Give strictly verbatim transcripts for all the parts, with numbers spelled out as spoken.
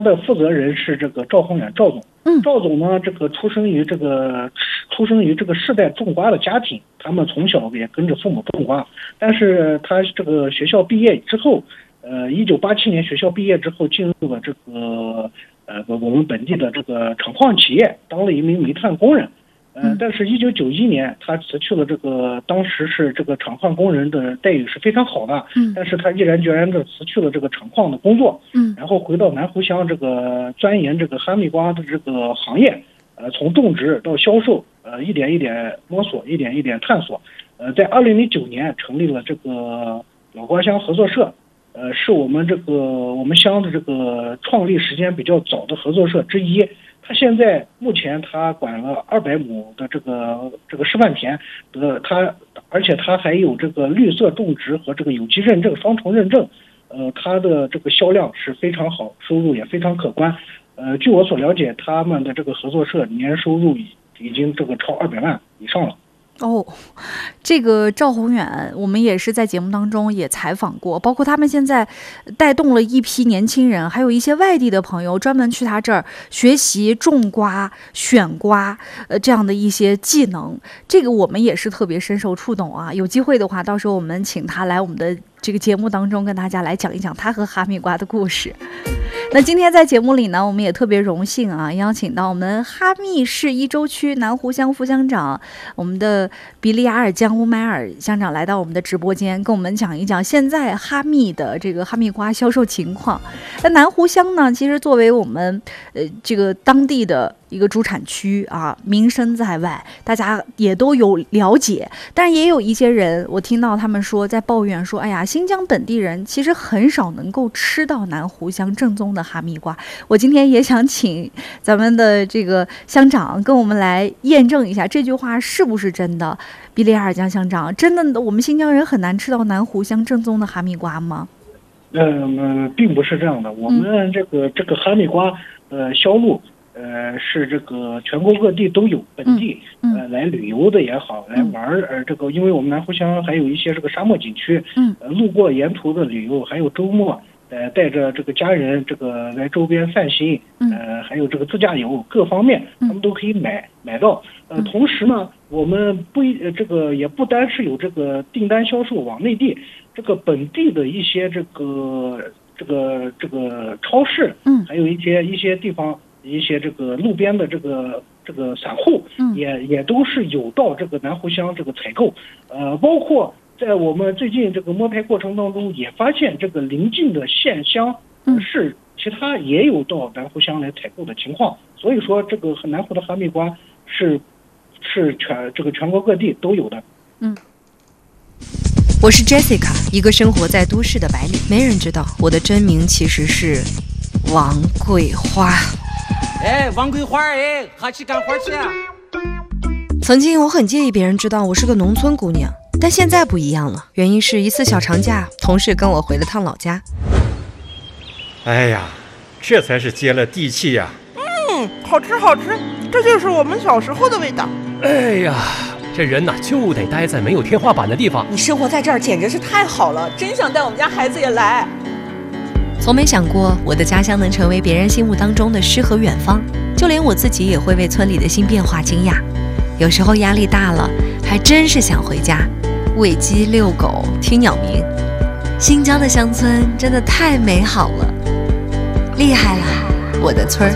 的负责人是这个赵宏远赵总。 嗯， 赵总呢，这个出生于这个出生于这个世代种瓜的家庭，他们从小也跟着父母种瓜。但是他这个学校毕业之后，呃，一九八七年学校毕业之后，进入了这个呃我们本地的这个厂矿企业，当了一名煤炭工人。呃，但是，一九九一年，他辞去了这个，当时是这个厂矿工人的待遇是非常好的， 嗯， 但是他毅然决然的辞去了这个厂矿的工作， 嗯， 然后回到南湖乡这个钻研这个哈密瓜的这个行业，呃，从种植到销售，呃，一点一点摸索，一点一点探索，呃，在二零零九年成立了这个老瓜乡合作社，呃，是我们这个我们乡的这个创立时间比较早的合作社之一。他现在目前他管了二百亩的这个这个示范田，的他而且他还有这个绿色种植和这个有机认证双重认证，呃，他的这个销量是非常好，收入也非常可观。呃，据我所了解，他们的这个合作社年收入已已经这个超二百万以上了。 哦，这个赵宏远，我们也是在节目当中也采访过，包括他们现在带动了一批年轻人，还有一些外地的朋友专门去他这儿学习种瓜、选瓜，呃，这样的一些技能。这个我们也是特别深受触动啊！有机会的话，到时候我们请他来我们的这个节目当中，跟大家来讲一讲他和哈密瓜的故事。那今天在节目里呢，我们也特别荣幸啊，邀请到我们哈密市伊州区南湖乡副乡长，我们的比利亚尔江乌迈尔乡长来到我们的直播间，跟我们讲一讲现在哈密的这个哈密瓜销售情况。那南湖乡呢，其实作为我们呃这个当地的一个主产区啊，名声在外，大家也都有了解。但是也有一些人，我听到他们说在抱怨说，哎呀，新疆本地人其实很少能够吃到南湖乡正宗的哈密瓜。我今天也想请咱们的这个乡长跟我们来验证一下这句话是不是真的。比利亚尔江乡长，真的我们新疆人很难吃到南湖乡正宗的哈密瓜吗？ 嗯，并不是这样的。我们这个、嗯、这个哈密瓜呃销路。呃，是这个全国各地都有，本地、嗯嗯、呃来旅游的也好，来玩儿、呃这个，因为我们南湖乡还有一些这个沙漠景区，嗯，呃路过沿途的旅游，还有周末呃带着这个家人这个来周边散心，呃还有这个自驾游各方面，他们都可以买买到。呃，同时呢，我们不一这个也不单是有这个订单销售往内地，这个本地的一些这个这个这个超市，嗯，还有一些一些地方。一些这个路边的这个这个散户也、嗯、也都是有到这个南湖乡这个采购，呃，包括在我们最近这个摸排过程当中，也发现这个邻近的县乡、呃、市其他也有到南湖乡来采购的情况，所以说这个南湖的哈密瓜是是全这个全国各地都有的。 嗯，我是 Jessica， 一个生活在都市的白领，没人知道我的真名其实是王桂花。 哎，王桂花，哎，哈去干活去啊！ 曾经我很介意别人知道我是个农村姑娘，但现在不一样了。原因是一次小长假，同事跟我回了趟老家。 哎呀，这才是接了地气呀！ 嗯，好吃好吃，这就是我们小时候的味道。 哎呀，这人呐就得待在没有天花板的地方。 你生活在这儿简直是太好了，真想带我们家孩子也来。 从没想过我的家乡能成为别人心目当中的诗和远方，就连我自己也会为村里的新变化惊讶。有时候压力大了，还真是想回家，喂鸡遛狗听鸟鸣。新疆的乡村真的太美好了，厉害了我的村儿。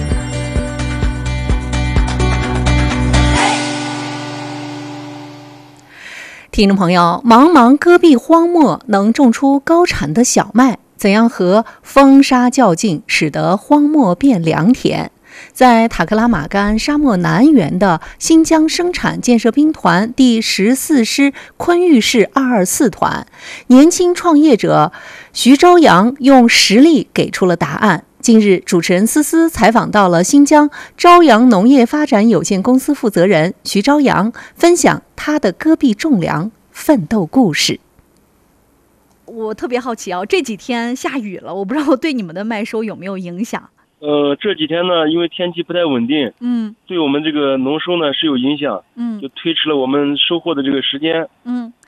听众朋友，茫茫戈壁荒漠能种出高产的小麦，怎样和风沙较劲，使得荒漠变良田？在塔克拉玛干沙漠南缘的新疆生产建设兵团第十四师昆玉市二二四团，年轻创业者徐朝阳用实力给出了答案。近日，主持人思思采访到了新疆朝阳农业发展有限公司负责人徐朝阳，分享他的戈壁种粮奋斗故事。 我特别好奇啊，这几天下雨了，我不知道对你们的麦收有没有影响？ 呃，这几天呢，因为天气不太稳定， 嗯， 对我们这个农收呢是有影响， 嗯， 就推迟了我们收获的这个时间， 嗯。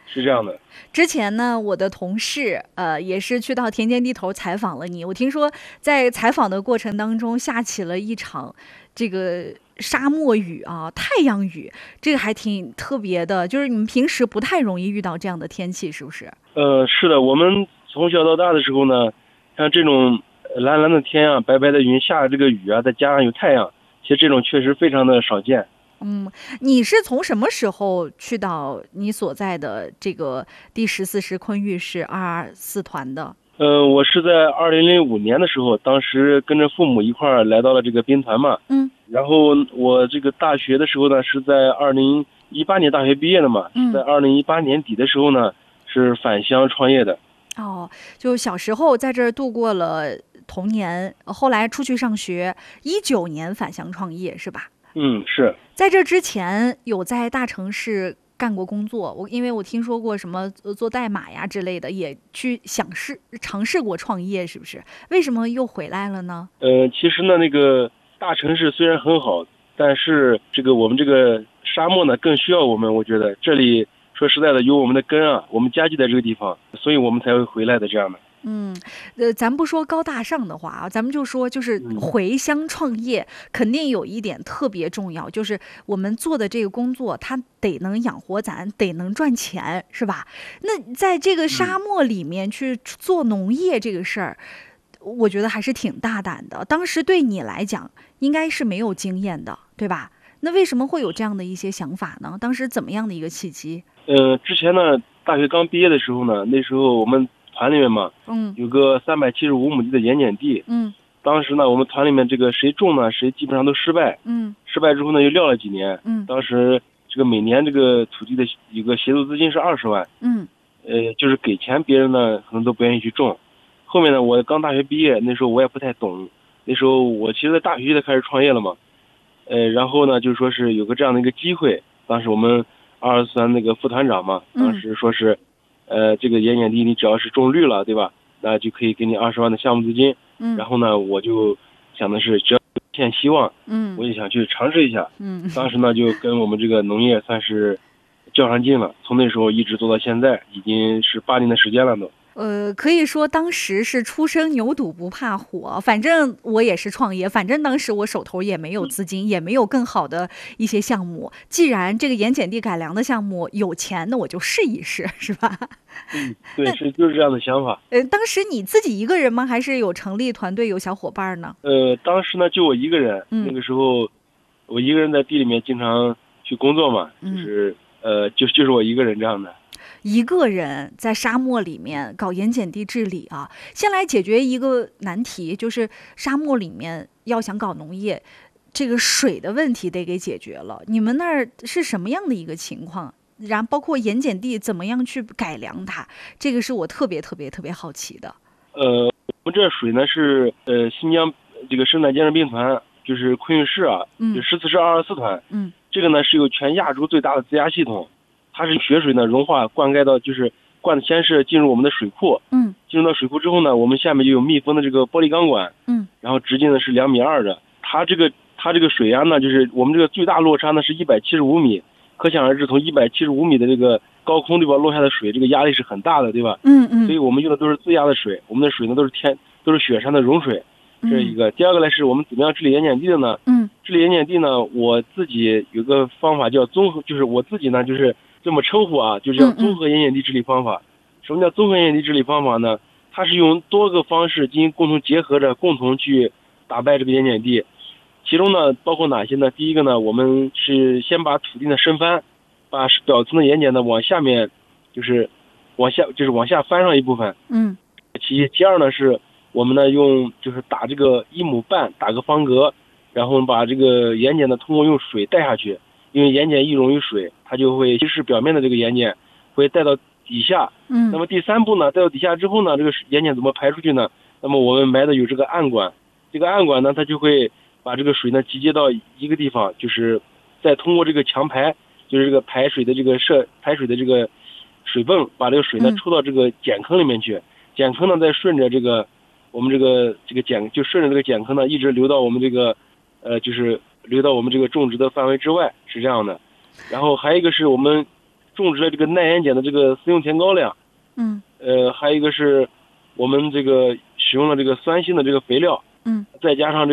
是这样的。 之前呢，我的同事呃也是去到田间地头采访了你。我听说在采访的过程当中下起了一场这个沙漠雨啊，太阳雨，这个还挺特别的。就是你们平时不太容易遇到这样的天气，是不是？ 呃，是的，我们从小到大的时候呢，像这种蓝蓝的天啊，白白的云，下这个雨啊，再加上有太阳，其实这种确实非常的少见。 嗯，你是从什么时候去到你所在的这个第十四师昆玉市二二四团的？ 呃，我是在二零零五年的时候，当时跟着父母一块儿来到了这个兵团嘛。 嗯。 然后我这个大学的时候呢，是在二零一八年大学毕业的嘛。 嗯。 在二零一八年底的时候呢，是返乡创业的。 哦，就小时候在这儿度过了童年，后来出去上学，一九年返乡创业是吧？ 嗯，是在这之前有在大城市干过工作，我因为我听说过什么做代码呀之类的，也去想试尝试过创业，是不是？为什么又回来了呢？ 呃，其实呢，那个大城市虽然很好，但是这个我们这个沙漠呢更需要我们。我觉得这里说实在的，有我们的根啊，我们家就在这个地方，所以我们才会回来的这样的。 嗯，呃，咱不说高大上的话啊，咱们就说就是回乡创业，嗯、肯定有一点特别重要，就是我们做的这个工作，它得能养活咱，得能赚钱，是吧？那在这个沙漠里面去做农业这个事儿，嗯、我觉得还是挺大胆的。当时对你来讲，应该是没有经验的，对吧？那为什么会有这样的一些想法呢？当时怎么样的一个契机？ 呃，之前呢，大学刚毕业的时候呢，那时候我们团里面嘛， 嗯， 有个三百七十五亩地的盐碱地， 嗯， 当时呢，我们团里面这个谁种呢，谁基本上都失败， 嗯， 失败之后呢，又撂了几年， 嗯， 当时这个每年这个土地的有个协助资金是二十万， 嗯， 呃，就是给钱别人呢，可能都不愿意去种。后面呢，我刚大学毕业，那时候我也不太懂，那时候我其实在大学就开始创业了嘛，呃，然后呢，就是说是有个这样的一个机会，当时我们二十四团那个副团长嘛，当时说是。嗯呃，这个盐碱地你只要是种绿了，对吧？那就可以给你二十万的项目资金。 嗯。 然后呢，我就想的是，只要有一线希望， 嗯， 我就想去尝试一下。 嗯。 当时呢，就跟我们这个农业算是较上劲了，从那时候一直做到现在，已经是八年的时间了都。 呃，可以说当时是初生牛犊不怕虎，反正我也是创业，反正当时我手头也没有资金，也没有更好的一些项目。既然这个盐碱地改良的项目有钱，那我就试一试，是吧？ 嗯，对，是就是这样的想法。 呃，当时你自己一个人吗？还是有成立团队有小伙伴呢？ 呃，当时呢就我一个人， 嗯、 那个时候我一个人在地里面经常去工作嘛， 嗯、 就是呃，就就是我一个人这样的。 一个人在沙漠里面搞盐碱地治理啊，先来解决一个难题，就是沙漠里面要想搞农业，这个水的问题得给解决了。你们那儿是什么样的一个情况？然后包括盐碱地怎么样去改良它，这个是我特别特别特别好奇的。 呃，我们这水呢是呃新疆这个生产建设兵团，就是昆玉市啊， 嗯， 就十四师二二四团， 嗯， 这个呢是有全亚洲最大的自压系统。它是雪水呢融化灌溉到，就是灌先是进入我们的水库， 嗯， 进入到水库之后呢，我们下面就有密封的这个玻璃钢管， 嗯， 然后直径呢是两米二的。它这个它这个水压呢，就是我们这个最大落差呢是一百七十五米，可想而知，从一百七十五米的这个高空对吧落下的水，这个压力是很大的，对吧？ 嗯嗯。 所以我们用的都是自压的水，我们的水呢都是天都是雪山的融水，这是一个。第二个呢是我们怎么样治理盐碱地的呢？ 嗯， 治理盐碱地呢，我自己有个方法叫综合，就是我自己呢就是。这么称呼啊，就叫综合盐碱地治理方法。嗯嗯，什么叫综合盐碱地治理方法呢？它是用多个方式进行共同结合着，共同去打败这个盐碱地。其中呢，包括哪些呢？第一个呢，我们是先把土地呢深翻，把表层的盐碱呢往下面，就是往下就是往下翻上一部分。 嗯。 其一，其二呢，是我们呢用就是打这个一亩半，打个方格，然后把这个盐碱呢通过用水带下去。因为盐碱易溶于水，它就会稀释表面的这个盐碱，会带到底下。 嗯。 那么第三步呢，带到底下之后呢，这个盐碱怎么排出去呢？那么我们埋的有这个暗管，这个暗管呢，它就会把这个水呢集结到一个地方，就是再通过这个强排，就是这个排水的这个设排水的这个水泵，把这个水呢抽到这个碱坑里面去。碱坑呢再顺着这个我们这个这个碱，就顺着这个碱坑呢一直流到我们这个呃就是。流到我们这个种植的范围之外，是这样的。然后还有一个是我们种植了这个耐盐碱的这个饲用田高粱， 嗯， 呃，还有一个是我们这个使用了这个酸性的这个肥料， 嗯， 再加上这